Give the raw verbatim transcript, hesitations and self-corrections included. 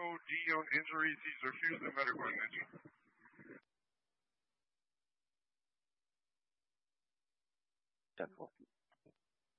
D on injuries. He's refused the medical attention. ten four.